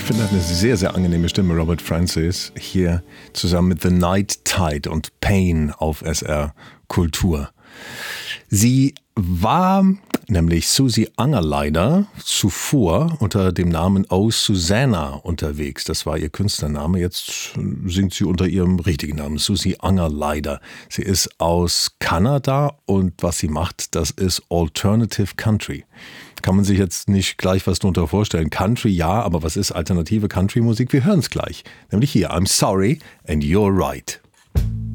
finde eine sehr, sehr angenehme Stimme, Robert Francis, hier zusammen mit The Night Tide und Pain auf SR Kultur. Sie war nämlich Susie Angerleider zuvor unter dem Namen Oh Susanna unterwegs. Das war ihr Künstlername. Jetzt singt sie unter ihrem richtigen Namen, Susie Angerleider. Sie ist aus Kanada und was sie macht, das ist Alternative Country. Kann man sich jetzt nicht gleich was darunter vorstellen. Country, ja, aber was ist alternative Country-Musik? Wir hören es gleich. Nämlich hier, I'm Sorry and You're Right.